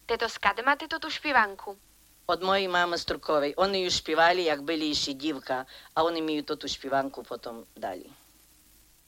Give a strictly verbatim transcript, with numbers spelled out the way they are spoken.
Тето, скаде мате тоту шпіванку? Od mojej mami Strukovej. Oni ju špívali, jak byli ešte divka, a oni mi ju tú špívanku potom dali.